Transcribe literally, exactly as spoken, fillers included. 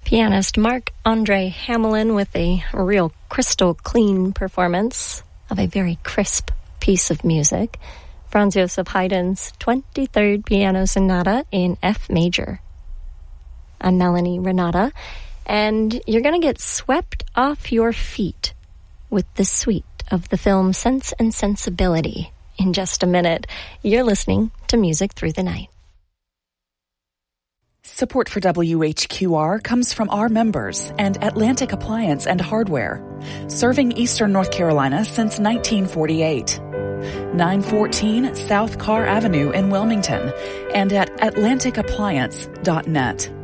Pianist Marc-Andre Hamelin with a real crystal clean performance of a very crisp piece of music, Franz Joseph Haydn's twenty-third Piano Sonata in F major. I'm Melanie Renata, and you're going to get swept off your feet with the suite of the film Sense and Sensibility in just a minute. You're listening to Music Through the Night. Support for W H Q R comes from our members and Atlantic Appliance and Hardware, serving Eastern North Carolina since nineteen forty-eight. nine fourteen South Carr Avenue in Wilmington and at atlantic appliance dot net.